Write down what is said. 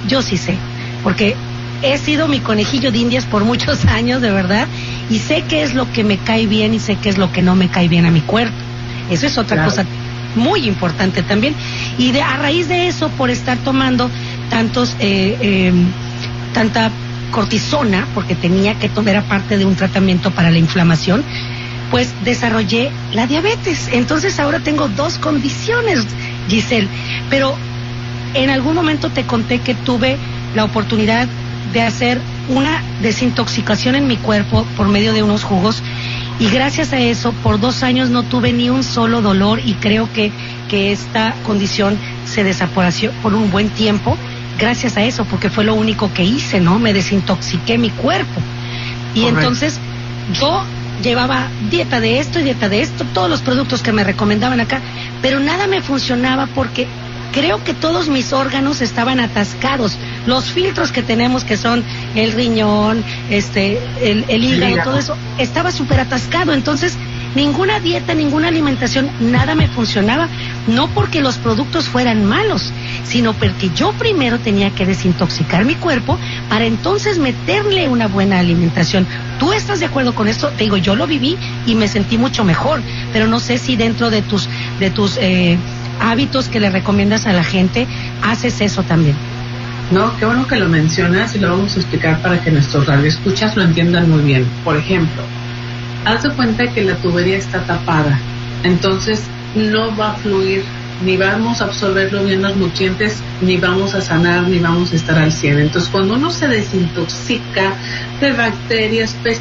yo sí sé, porque he sido mi conejillo de indias por muchos años, de verdad, y sé qué es lo que me cae bien y sé qué es lo que no me cae bien a mi cuerpo. Eso es otra cosa muy importante también. Y a raíz de eso, por estar tomando tanta cortisona, porque tenía que tomar, era parte de un tratamiento para la inflamación, pues desarrollé la diabetes. Entonces ahora tengo 2 condiciones, Giselle. Pero en algún momento te conté que tuve la oportunidad de hacer una desintoxicación en mi cuerpo por medio de unos jugos, y gracias a eso por 2 años no tuve ni un solo dolor, y creo que esta condición se desapareció por un buen tiempo gracias a eso, porque fue lo único que hice, ¿no? Me desintoxiqué mi cuerpo. Y correcto. Entonces yo llevaba dieta de esto y dieta de esto, todos los productos que me recomendaban acá, pero nada me funcionaba porque creo que todos mis órganos estaban atascados. Los filtros que tenemos, que son el riñón, el hígado, todo eso, estaba súper atascado. Entonces, ninguna dieta, ninguna alimentación, nada me funcionaba. No porque los productos fueran malos, sino porque yo primero tenía que desintoxicar mi cuerpo para entonces meterle una buena alimentación. ¿Tú estás de acuerdo con esto? Te digo, yo lo viví y me sentí mucho mejor, pero no sé si dentro de tus hábitos que le recomiendas a la gente, haces eso también. No, qué bueno que lo mencionas y lo vamos a explicar para que nuestros radioescuchas lo entiendan muy bien. Por ejemplo, haz de cuenta que la tubería está tapada, entonces no va a fluir, ni vamos a absorberlo bien los nutrientes, ni vamos a sanar, ni vamos a estar al 100. Entonces, cuando uno se desintoxica de bacterias,